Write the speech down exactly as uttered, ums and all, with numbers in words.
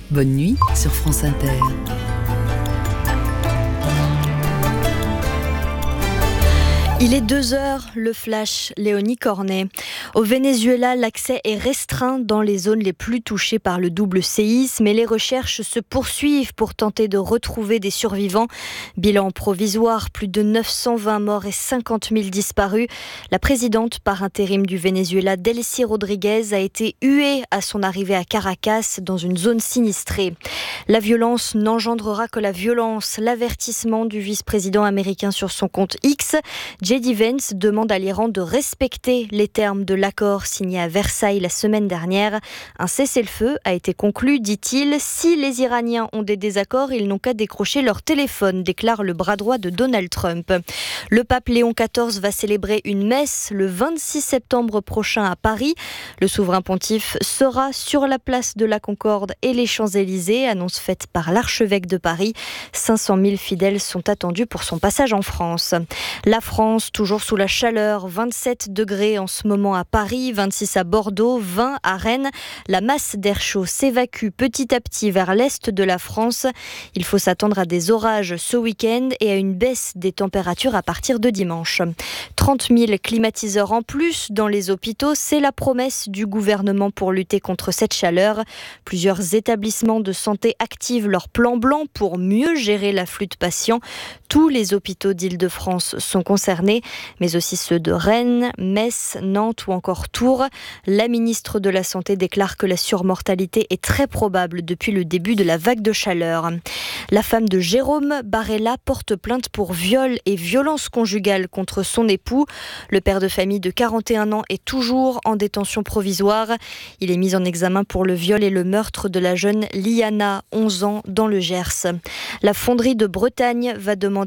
Bonne nuit sur France Inter. Il est deux heures, le flash, Léonie Cornet. Au Venezuela, l'accès est restreint dans les zones les plus touchées par le double séisme, mais les recherches se poursuivent pour tenter de retrouver des survivants. Bilan provisoire, plus de neuf cent vingt morts et cinquante mille disparus. La présidente par intérim du Venezuela, Delcy Rodriguez, a été huée à son arrivée à Caracas, dans une zone sinistrée. La violence n'engendrera que la violence. L'avertissement du vice-président américain sur son compte X. J D Vance demande à l'Iran de respecter les termes de l'accord signé à Versailles la semaine dernière. Un cessez-le-feu a été conclu, dit-il. Si les Iraniens ont des désaccords, ils n'ont qu'à décrocher leur téléphone, déclare le bras droit de Donald Trump. Le pape Léon quatorze va célébrer une messe le vingt-six septembre prochain à Paris. Le souverain pontife sera sur la place de la Concorde et les Champs-Élysées, annonce faite par l'archevêque de Paris. cinq cent mille fidèles sont attendus pour son passage en France. La France, toujours sous la chaleur, vingt-sept degrés en ce moment à Paris, vingt-six à Bordeaux, vingt à Rennes. La masse d'air chaud s'évacue petit à petit vers l'est de la France. Il faut s'attendre à des orages ce week-end et à une baisse des températures à partir de dimanche. trente mille climatiseurs en plus dans les hôpitaux, c'est la promesse du gouvernement pour lutter contre cette chaleur. Plusieurs établissements de santé activent leur plan blanc pour mieux gérer l'afflux de patients. Tous les hôpitaux d'Île-de-France sont concernés, mais aussi ceux de Rennes, Metz, Nantes ou encore Tours. La ministre de la Santé déclare que la surmortalité est très probable depuis le début de la vague de chaleur. La femme de Jérôme Barella porte plainte pour viol et violence conjugale contre son époux. Le père de famille de quarante et un ans est toujours en détention provisoire. Il est mis en examen pour le viol et le meurtre de la jeune Liana, onze ans, dans le Gers. La fonderie de Bretagne va demander